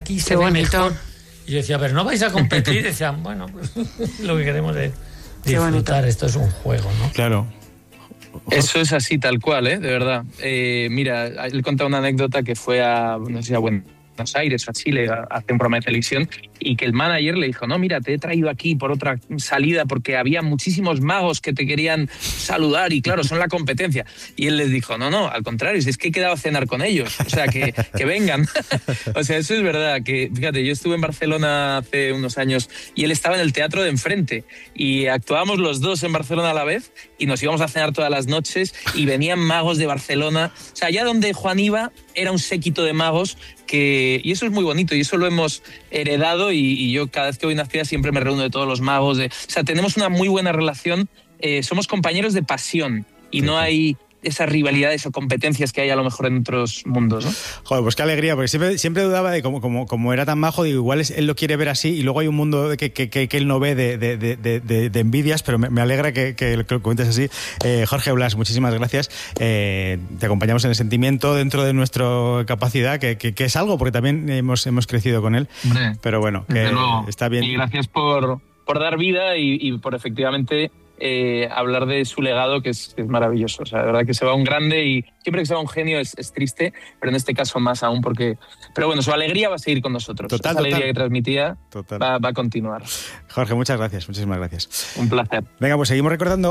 aquí se ve mejor. Y yo decía, pero no vais a competir. Y decían, bueno, pues lo que queremos es disfrutar, esto es un juego, ¿no? Claro. Eso es así, tal cual, de verdad. Mira, él contaba una anécdota que fue no sé si a Buenos Aires o a Chile a hacer un programa de televisión, y que el manager le dijo, no, mira, te he traído aquí por otra salida porque había muchísimos magos que te querían saludar y claro, son la competencia. Y él les dijo, no, al contrario, si es que he quedado a cenar con ellos, o sea, que vengan. O sea, eso es verdad, que fíjate, yo estuve en Barcelona hace unos años y él estaba en el teatro de enfrente y actuábamos los dos en Barcelona a la vez y nos íbamos a cenar todas las noches y venían magos de Barcelona. O sea, allá donde Juan iba era un séquito de magos y eso es muy bonito y eso lo hemos heredado y yo cada vez que voy a una fiesta siempre me reúno de todos los magos. O sea, tenemos una muy buena relación, somos compañeros de pasión y no hay esas rivalidades o competencias que hay a lo mejor en otros mundos, ¿no? Joder, pues qué alegría, porque siempre dudaba de como era tan majo, digo, igual él lo quiere ver así y luego hay un mundo que él no ve de envidias, pero me alegra que lo comentes así. Jorge Blas, muchísimas gracias. Te acompañamos en el sentimiento dentro de nuestra capacidad, que es algo, porque también hemos crecido con él. Hombre, pero bueno, que está bien. Y gracias por dar vida y por efectivamente hablar de su legado, que es maravilloso. O sea, de verdad que se va un grande y siempre que se va un genio es triste, pero en este caso más aún porque... Pero bueno, su alegría va a seguir con nosotros. Esa alegría que transmitía va a continuar. Jorge, muchas gracias, muchísimas gracias. Un placer. Venga, pues seguimos recordando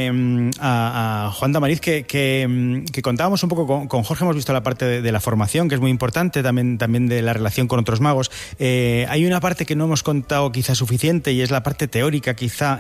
a Juan Tamariz, que contábamos un poco con Jorge. Hemos visto la parte de la formación, que es muy importante, también de la relación con otros magos. Hay una parte que no hemos contado quizá suficiente y es la parte teórica, quizá.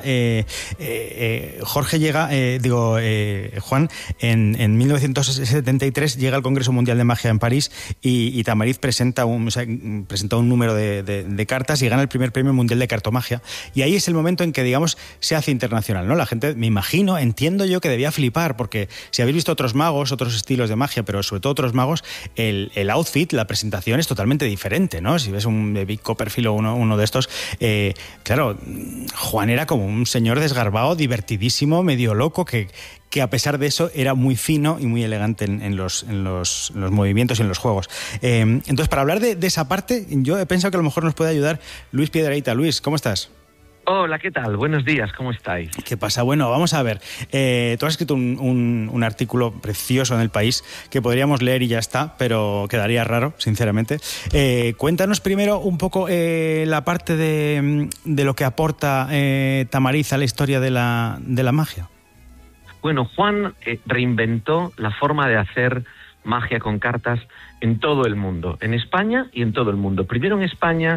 Jorge llega, Juan, en 1973 llega al Congreso Mundial de Magia en París y Tamariz presenta un número de cartas y gana el primer premio mundial de cartomagia. Y ahí es el momento en que, digamos, se hace internacional, ¿no? La gente, me imagino, entiendo yo que debía flipar, porque si habéis visto otros magos, otros estilos de magia, pero sobre todo otros magos, el outfit, la presentación es totalmente diferente, ¿no? Si ves un David Copperfield o uno de estos, claro, Juan era como un señor desgarbado, divertidísimo, medio loco, que a pesar de eso era muy fino y muy elegante en los movimientos y en los juegos. Entonces, para hablar de esa parte, yo he pensado que a lo mejor nos puede ayudar Luis Piedrahita. Luis, ¿cómo estás? Hola, ¿qué tal? Buenos días, ¿cómo estáis? ¿Qué pasa? Bueno, vamos a ver. Tú has escrito un artículo precioso en El País que podríamos leer y ya está, pero quedaría raro, sinceramente. Cuéntanos primero un poco la parte de lo que aporta Tamariz a la historia de la magia. Bueno, Juan reinventó la forma de hacer magia con cartas en todo el mundo, en España y en todo el mundo. Primero en España,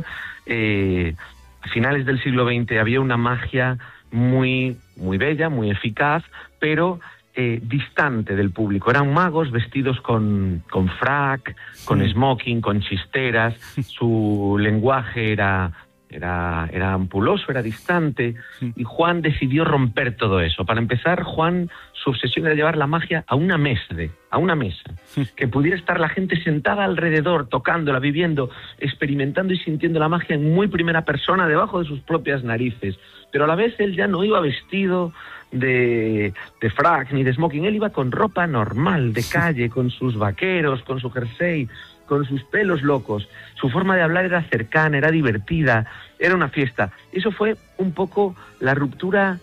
a finales del siglo XX había una magia muy, muy bella, muy eficaz, pero distante del público. Eran magos vestidos con frac, con smoking, con chisteras. Su lenguaje era ampuloso, era distante, y Juan decidió romper todo eso. Para empezar, Juan, su obsesión era llevar la magia a una mesa, que pudiera estar la gente sentada alrededor, tocándola, viviendo, experimentando y sintiendo la magia en muy primera persona, debajo de sus propias narices. Pero a la vez él ya no iba vestido de frac ni de smoking, él iba con ropa normal, de calle, con sus vaqueros, con su jersey, con sus pelos locos. Su forma de hablar era cercana, era divertida, era una fiesta. Eso fue un poco la ruptura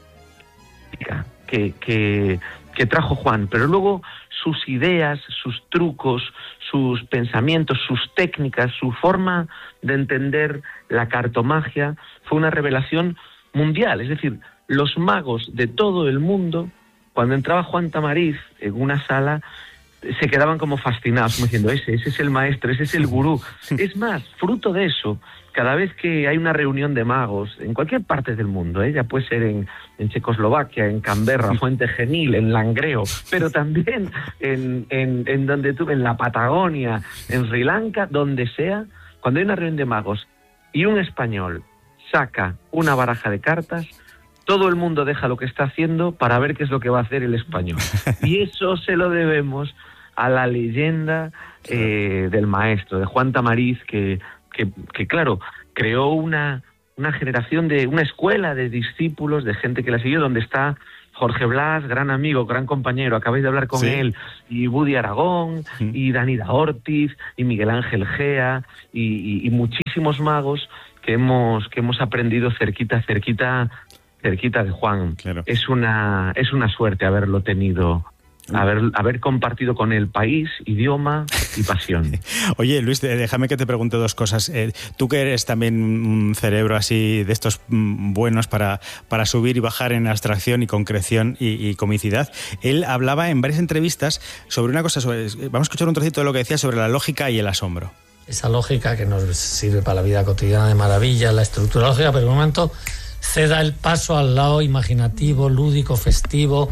que trajo Juan, pero luego sus ideas, sus trucos, sus pensamientos, sus técnicas, su forma de entender la cartomagia fue una revelación mundial. Es decir, los magos de todo el mundo, cuando entraba Juan Tamariz en una sala, se quedaban como fascinados, como diciendo, ese es el maestro, ese es el gurú. Es más, fruto de eso, cada vez que hay una reunión de magos, en cualquier parte del mundo, ya puede ser en Checoslovaquia, en Canberra, Fuente Genil, en Langreo, pero también en donde tú, en la Patagonia, en Sri Lanka, donde sea, cuando hay una reunión de magos y un español saca una baraja de cartas, todo el mundo deja lo que está haciendo para ver qué es lo que va a hacer el español. Y eso se lo debemos a la leyenda del maestro, de Juan Tamariz, que claro, creó una generación una escuela de discípulos, de gente que la siguió, donde está Jorge Blas, gran amigo, gran compañero, acabáis de hablar con él, y Woody Aragón, y Danida Ortiz, y Miguel Ángel Gea, y muchísimos magos que hemos aprendido cerquita de Juan. Claro. Es una suerte haberlo tenido, haber compartido con él país, idioma y pasión. Oye, Luis, déjame que te pregunte dos cosas. Tú que eres también un cerebro así de estos buenos para subir y bajar en abstracción y concreción y comicidad, él hablaba en varias entrevistas sobre una cosa, vamos a escuchar un trocito de lo que decía sobre la lógica y el asombro. Esa lógica que nos sirve para la vida cotidiana de maravilla, la estructura lógica, pero en un momento ceda el paso al lado imaginativo, lúdico, festivo,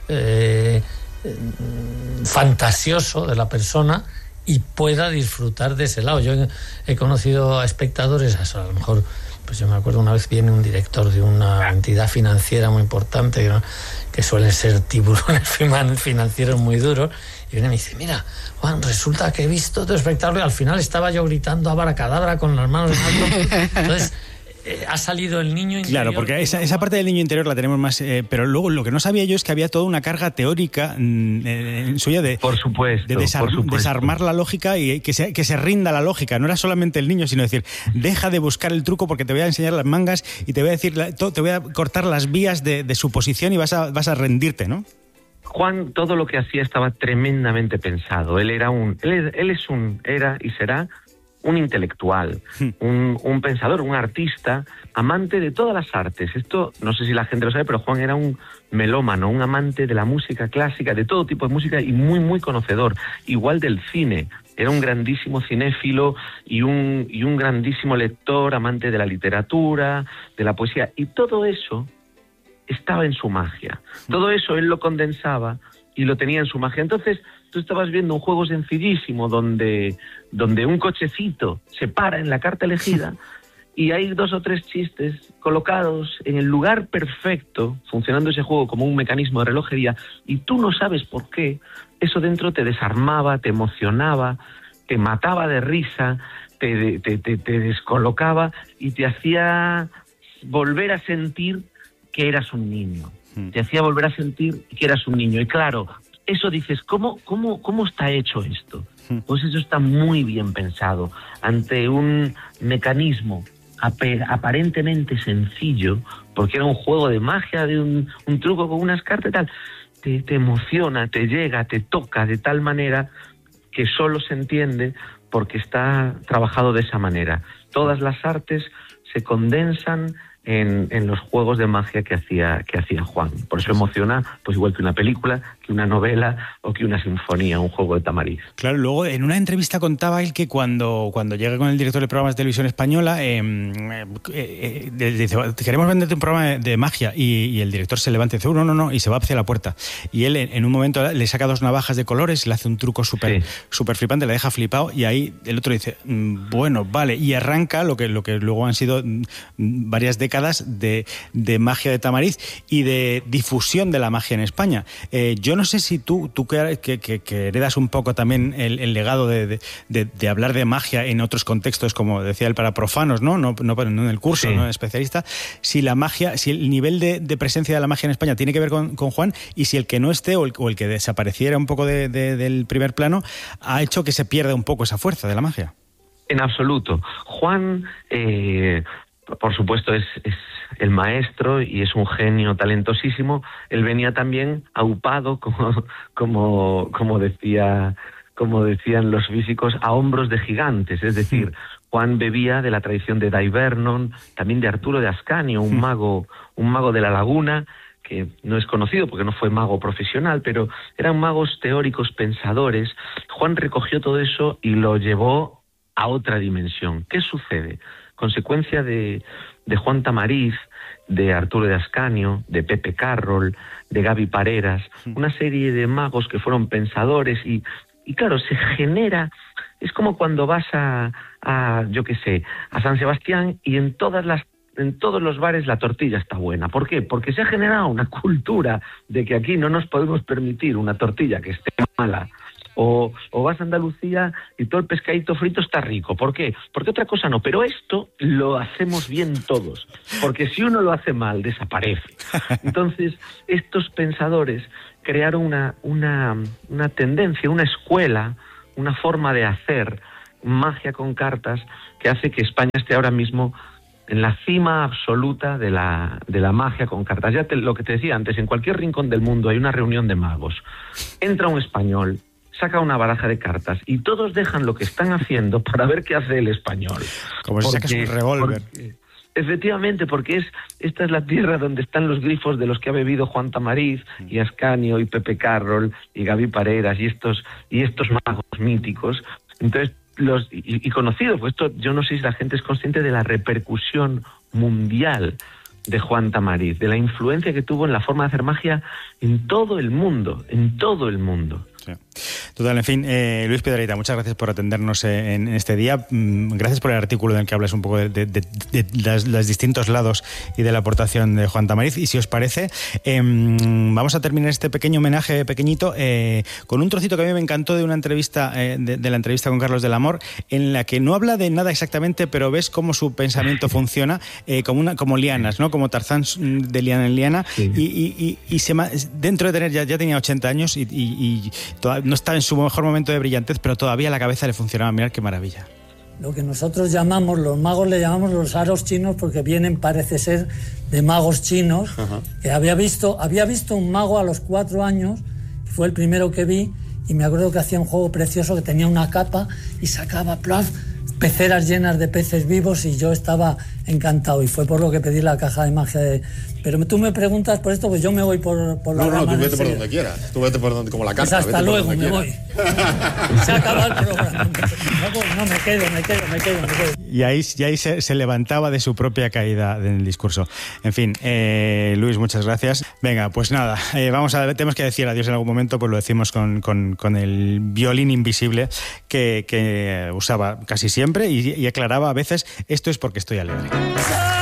fantasioso de la persona y pueda disfrutar de ese lado. Yo he conocido a espectadores, a lo mejor, pues yo me acuerdo una vez viene un director de una entidad financiera muy importante, ¿no?, que suelen ser tiburones financieros muy duros, y viene y me dice: mira, Juan, resulta que he visto tu espectáculo y al final estaba yo gritando abracadabra con las manos en alto. Entonces ha salido el niño interior. Claro, porque esa parte del niño interior la tenemos más, pero luego lo que no sabía yo es que había toda una carga teórica suya de, por supuesto, desarmar la lógica y que se rinda la lógica. No era solamente el niño, sino decir, deja de buscar el truco porque te voy a enseñar las mangas y te voy a decir, te voy a cortar las vías de suposición y vas a rendirte, ¿no? Juan, todo lo que hacía estaba tremendamente pensado. Él era y será un intelectual, un pensador, un artista, amante de todas las artes. Esto no sé si la gente lo sabe, pero Juan era un melómano, un amante de la música clásica, de todo tipo de música, y muy, muy conocedor. Igual del cine. Era un grandísimo cinéfilo y un grandísimo lector, amante de la literatura, de la poesía. Y todo eso estaba en su magia. Todo eso él lo condensaba y lo tenía en su magia. Entonces, tú estabas viendo un juego sencillísimo donde un cochecito se para en la carta elegida y hay 2 o 3 chistes colocados en el lugar perfecto, funcionando ese juego como un mecanismo de relojería, y tú no sabes por qué. Eso dentro te desarmaba, te emocionaba, te mataba de risa, te descolocaba y te hacía volver a sentir que eras un niño. Te hacía volver a sentir que eras un niño. Y claro, eso dices, ¿cómo está hecho esto? Pues eso está muy bien pensado. Ante un mecanismo aparentemente sencillo, porque era un juego de magia, de un truco con unas cartas y tal, te emociona, te llega, te toca de tal manera que solo se entiende porque está trabajado de esa manera. Todas las artes se condensan en los juegos de magia que hacía Juan. Por eso emociona, pues igual que una película, que una novela o que una sinfonía, un juego de Tamariz. Claro, luego en una entrevista contaba él que cuando llega con el director de programas de televisión española, dice, queremos venderte un programa de magia, y el director se levanta y dice, no, y se va hacia la puerta. Y él en un momento le saca 2 navajas de colores, le hace un truco súper flipante, le deja flipado, y ahí el otro dice, bueno, vale, y arranca lo que luego han sido varias décadas de magia de Tamariz y de difusión de la magia en España. Yo no sé si tú que heredas un poco también el legado de hablar de magia en otros contextos, como decía él, para profanos, no en el curso, no especialista, si la magia, si el nivel de presencia de la magia en España tiene que ver con Juan, y si el que no esté o el que desapareciera un poco del primer plano ha hecho que se pierda un poco esa fuerza de la magia. En absoluto. Juan, por supuesto, es el maestro y es un genio talentosísimo. Él venía también aupado, como decían los físicos, a hombros de gigantes. Es decir, Juan bebía de la tradición de Dai Vernon, también de Arturo de Ascanio, un mago de la Laguna, que no es conocido porque no fue mago profesional, pero eran magos teóricos, pensadores. Juan recogió todo eso y lo llevó a otra dimensión. ¿Qué sucede? Consecuencia de Juan Tamariz, de Arturo de Ascanio, de Pepe Carroll, de Gaby Pareras, una serie de magos que fueron pensadores y claro, se genera, es como cuando vas a San Sebastián y en todos los bares la tortilla está buena. ¿Por qué? Porque se ha generado una cultura de que aquí no nos podemos permitir una tortilla que esté mala. O vas a Andalucía y todo el pescadito frito está rico. ¿Por qué? Porque otra cosa no. Pero esto lo hacemos bien todos. Porque si uno lo hace mal, desaparece. Entonces, estos pensadores crearon una tendencia, una escuela, una forma de hacer magia con cartas que hace que España esté ahora mismo en la cima absoluta de la magia con cartas. Lo que te decía antes, en cualquier rincón del mundo hay una reunión de magos. Entra un español, saca una baraja de cartas y todos dejan lo que están haciendo para ver qué hace el español. Como si sacas un revólver. Efectivamente, porque esta es la tierra donde están los grifos de los que ha bebido Juan Tamariz y Ascanio y Pepe Carroll y Gaby Pareras y estos magos míticos. Entonces, y conocidos, pues esto, yo no sé si la gente es consciente de la repercusión mundial de Juan Tamariz, de la influencia que tuvo en la forma de hacer magia en todo el mundo, Sí. Total, en fin, Luis Piedrahita, muchas gracias por atendernos en este día. Gracias por el artículo en el que hablas un poco de los distintos lados y de la aportación de Juan Tamariz. Y si os parece, vamos a terminar este pequeño homenaje pequeñito con un trocito que a mí me encantó de una entrevista, de la entrevista con Carlos del Amor, en la que no habla de nada exactamente, pero ves cómo su pensamiento funciona como lianas, ¿no? Como Tarzán de liana en liana. Sí. Y dentro de tener ya tenía 80 años y no estaba en su mejor momento de brillantez, pero todavía la cabeza le funcionaba. Mirad qué maravilla. Lo que nosotros llamamos, los magos le llamamos los aros chinos, porque vienen, parece ser, de magos chinos. Ajá. Que había visto un mago a los 4 años, que fue el primero que vi, y me acuerdo que hacía un juego precioso, que tenía una capa y sacaba peceras llenas de peces vivos, y yo estaba encantado, y fue por lo que pedí la caja de magia de... Pero tú me preguntas por esto, pues yo me voy por la rama. No, tú vete por donde quieras. Tú vete por donde, como la carta. Pues hasta luego, me voy. Se acaba el programa. No, me quedo. Y ahí se levantaba de su propia caída en el discurso. En fin, Luis, muchas gracias. Venga, pues nada, tenemos que decir adiós en algún momento, pues lo decimos con el violín invisible que usaba casi siempre y aclaraba a veces: esto es porque estoy alegre.